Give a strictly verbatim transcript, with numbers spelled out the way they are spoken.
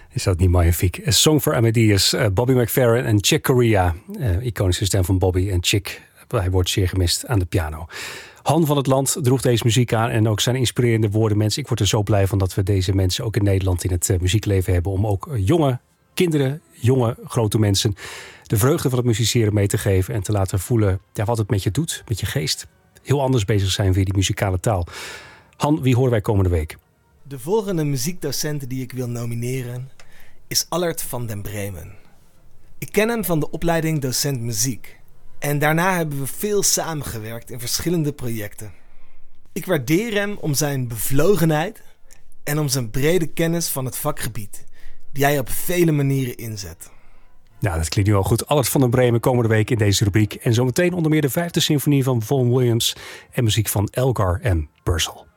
Is dat niet magnifiek? A Song for Amadeus, uh, Bobby McFerrin en Chick Corea. Uh, iconische stem van Bobby en Chick. Hij wordt zeer gemist aan de piano. Han van het Land droeg deze muziek aan en ook zijn inspirerende woorden. Mensen, ik word er zo blij van dat we deze mensen ook in Nederland in het uh, muziekleven hebben. Om ook jonge kinderen, jonge grote mensen de vreugde van het musiceren mee te geven. En te laten voelen ja, wat het met je doet, met je geest. Heel anders bezig zijn via die muzikale taal. Han, wie horen wij komende week? De volgende muziekdocent die ik wil nomineren is Allert van den Bremen. Ik ken hem van de opleiding docent muziek. En daarna hebben we veel samengewerkt in verschillende projecten. Ik waardeer hem om zijn bevlogenheid en om zijn brede kennis van het vakgebied, die hij op vele manieren inzet. Nou, dat klinkt nu al goed. Allert van den Bremen komende week in deze rubriek. En zometeen onder meer de vijfde symfonie van Vaughan Williams en muziek van Elgar en Purcell.